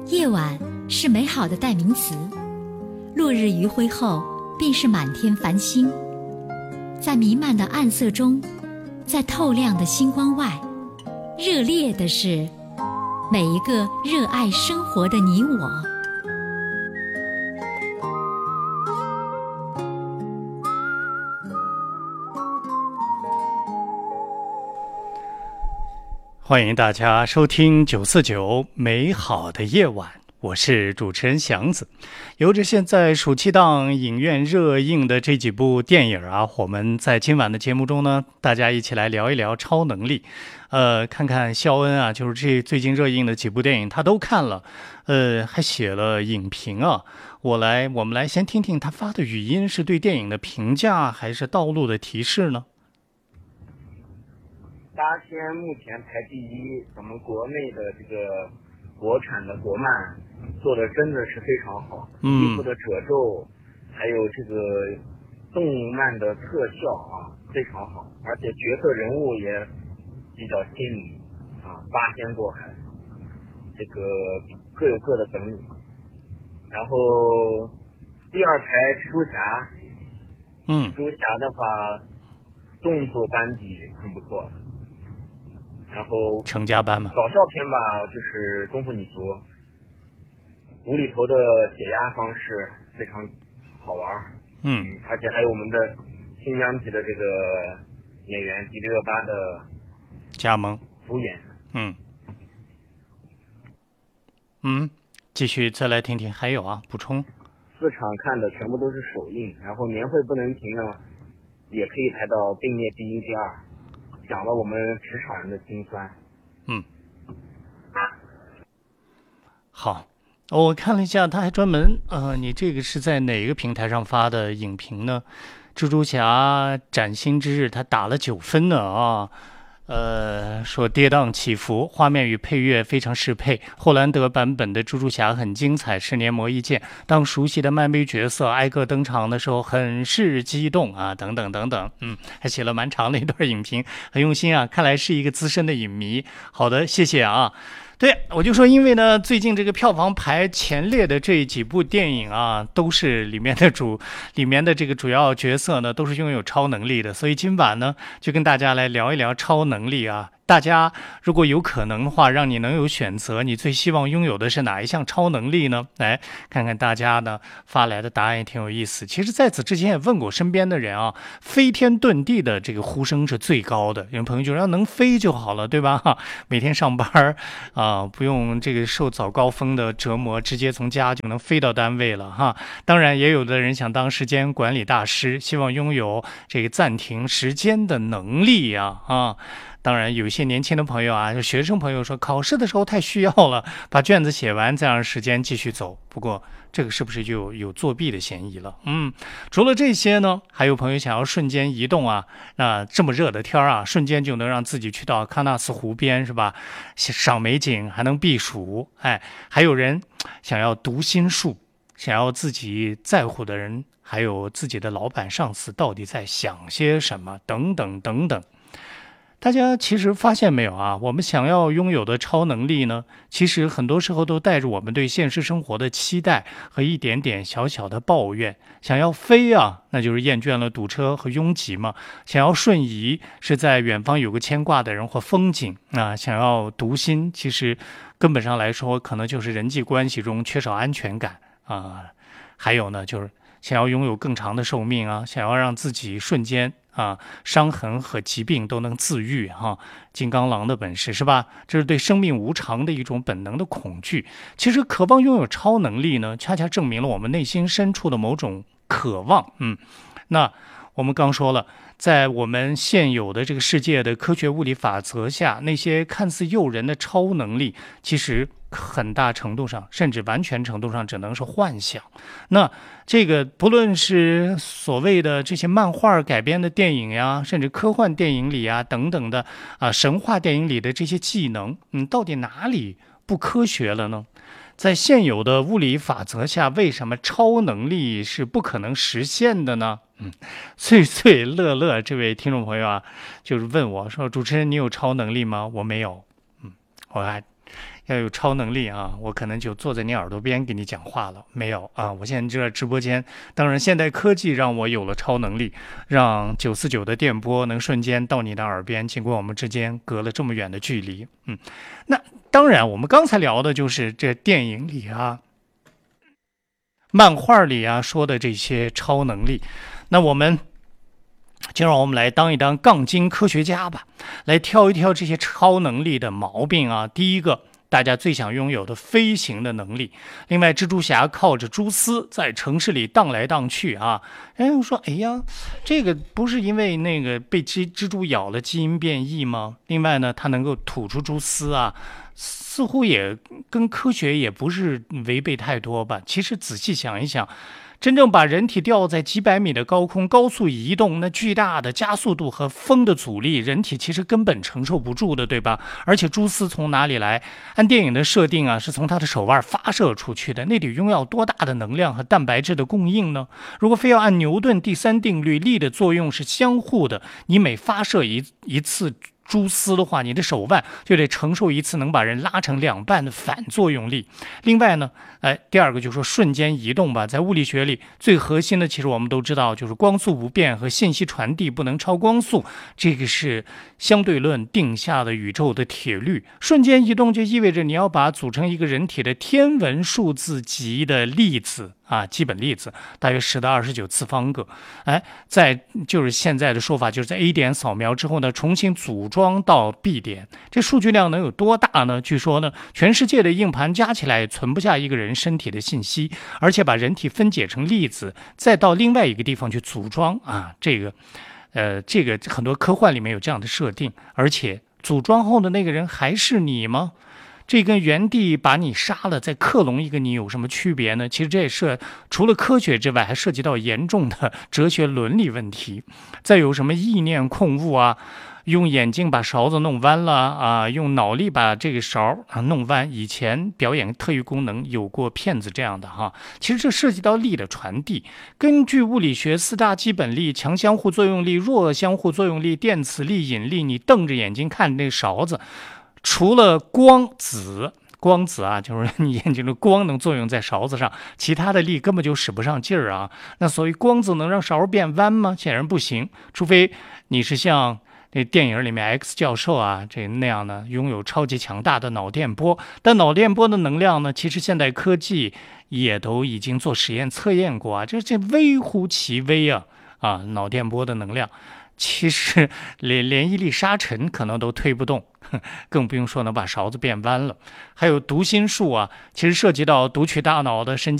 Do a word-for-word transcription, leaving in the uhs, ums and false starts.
夜晚是美好的代名词，落日余晖后便是满天繁星。在弥漫的暗色中，在透亮的星光外，热烈的是每一个热爱生活的你我。 欢迎大家收听九四九美好的夜晚，我是主持人祥子。由着现在暑期档影院热映的这几部电影啊，我们在今晚的节目中呢，大家一起来聊一聊超能力。呃，看看肖恩啊，就是这最近热映的几部电影他都看了，呃，还写了影评啊。我来，我们来先听听他发的语音，是对电影的评价还是道路的提示呢？ 八仙目前排第一，咱们国内的这个国产的国漫做的真的是非常好， 嗯， 衣服的褶皱，还有这个动漫的特效啊，非常好，而且角色人物也比较鲜明啊，八仙过海，这个各有各的本领。然后第二排蜘蛛侠， 嗯， 蜘蛛侠的话，动作班底很不错。然后成家班嘛， 搞笑片吧，就是功夫女足，无厘头的解压方式非常好玩， 嗯， 而且还有我们的新疆籍的这个演员迪丽热巴的加盟主演， 嗯嗯，继续再来听听，还有啊，补充。 四场看的全部都是首映，然后年会不能停呢，也可以排到并列第一、第二。讲了我们职场人的辛酸。 嗯，好，我看了一下，他还专门呃，你这个是在哪个平台上发的影评呢？蜘蛛侠崭新之日，他打了九分呢啊。呃，说跌宕起伏，画面与配乐非常适配。霍兰德版本的蜘蛛侠很精彩，十年磨一剑。当熟悉的漫威角色挨个登场的时候，很是激动啊，等等等等。嗯，还写了蛮长的一段影评，很用心啊，看来是一个资深的影迷。好的，谢谢啊。对，我就说，因为呢，最近这个票房排前列的这几部电影啊，都是里面的主，里面的这个主要角色呢，都是拥有超能力的，所以今晚呢，就跟大家来聊一聊超能力啊。大家如果有可能的话，让你能有选择，你最希望拥有的是哪一项超能力呢？来看看大家呢发来的答案也挺有意思。其实在此之前也问过身边的人啊，飞天遁地的这个呼声是最高的。有朋友就说能飞就好了，对吧？每天上班啊，不用这个受早高峰的折磨，直接从家就能飞到单位了哈。当然，也有的人想当时间管理大师，希望拥有这个暂停时间的能力呀啊。当然，有一些年轻的朋友啊，就学生朋友说，考试的时候太需要了，把卷子写完，再让时间继续走。不过，这个是不是就有有作弊的嫌疑了？嗯，除了这些呢，还有朋友想要瞬间移动啊，那这么热的天啊，瞬间就能让自己去到喀纳斯湖边，是吧？赏美景，还能避暑。哎，还有人想要读心术，想要自己在乎的人，还有自己的老板、上司到底在想些什么，等等等等。大家其实发现没有啊？我们想要拥有的超能力呢，其实很多时候都带着我们对现实生活的期待和一点点小小的抱怨。想要飞啊，那就是厌倦了堵车和拥挤嘛；想要瞬移，是在远方有个牵挂的人或风景啊；想要读心，其实根本上来说，可能就是人际关系中缺少安全感啊。还有呢，就是想要拥有更长的寿命啊，想要让自己瞬间啊，伤痕和疾病都能自愈哈、啊，金刚狼的本事是吧？这是对生命无常的一种本能的恐惧。其实，渴望拥有超能力呢，恰恰证明了我们内心深处的某种渴望。嗯，那我们刚说了，在我们现有的这个世界的科学物理法则下，那些看似诱人的超能力，其实很大程度上，甚至完全程度上，只能是幻想。那这个不论是所谓的这些漫画改编的电影呀，甚至科幻电影里呀等等的啊，神话电影里的这些技能，嗯，到底哪里不科学了呢？在现有的物理法则下，为什么超能力是不可能实现的呢？嗯，最最乐乐这位听众朋友啊，就是问我说：“主持人，你有超能力吗？”我没有。嗯，我还要有超能力啊，我可能就坐在你耳朵边给你讲话了。没有啊，我现在就在直播间。当然，现代科技让我有了超能力，让九四九的电波能瞬间到你的耳边，尽管我们之间隔了这么远的距离。嗯，那当然，我们刚才聊的就是这电影里啊、漫画里啊说的这些超能力。那我们就让我们来当一当杠精科学家吧，来挑一挑这些超能力的毛病啊。第一个，大家最想拥有的飞行的能力。另外，蜘蛛侠靠着蛛丝在城市里荡来荡去啊。哎，我说，哎呀，这个不是因为那个被蜘蜘蛛咬了基因变异吗？另外呢，它能够吐出蛛丝啊，似乎也跟科学也不是违背太多吧。其实仔细想一想，真正把人体吊在几百米的高空高速移动，那巨大的加速度和风的阻力，人体其实根本承受不住的，对吧？而且蛛丝从哪里来？按电影的设定啊，是从他的手腕发射出去的，那得拥有多大的能量和蛋白质的供应呢？如果非要按牛顿第三定律，力的作用是相互的，你每发射一一次蛛丝的话，你的手腕就得承受一次能把人拉成两半的反作用力。另外呢，哎，第二个就是说瞬间移动吧，在物理学里最核心的，其实我们都知道，就是光速不变和信息传递不能超光速，这个是相对论定下的宇宙的铁律。瞬间移动就意味着你要把组成一个人体的天文数字级的粒子啊，基本粒子大约十到二十九次方个，哎，在就是现在的说法，就是在 A 点扫描之后呢，重新组装到 B 点，这数据量能有多大呢？据说呢，全世界的硬盘加起来存不下一个人身体的信息，而且把人体分解成粒子，再到另外一个地方去组装啊，这个，呃，这个很多科幻里面有这样的设定，而且组装后的那个人还是你吗？这跟原地把你杀了再克隆一个你有什么区别呢？其实这也是除了科学之外，还涉及到严重的哲学伦理问题。再有什么意念控物啊，用眼睛把勺子弄弯了啊，用脑力把这个勺啊弄弯。以前表演特异功能有过骗子这样的哈。其实这涉及到力的传递。根据物理学四大基本力：强相互作用力、弱相互作用力、电磁力、引力。你瞪着眼睛看那个勺子，除了光子，光子啊，就是你眼睛的光能作用在勺子上，其他的力根本就使不上劲儿啊。那所以光子能让勺变弯吗？显然不行，除非你是像这电影里面 X 教授啊这那样呢，拥有超级强大的脑电波。但脑电波的能量呢，其实现代科技也都已经做实验测验过啊，这这微乎其微啊啊，脑电波的能量。其实连连一粒沙尘可能都推不动，更不用说能把勺子变弯了。还有读心术啊，其实涉及到读取大脑的神经